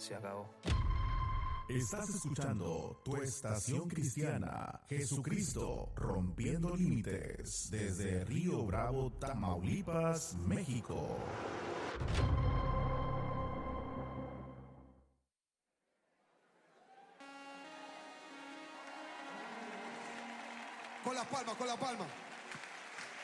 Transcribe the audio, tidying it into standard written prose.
Se acabó. Estás escuchando tu estación cristiana, Jesucristo rompiendo límites, desde Río Bravo, Tamaulipas, México. Con las palmas, con la palma.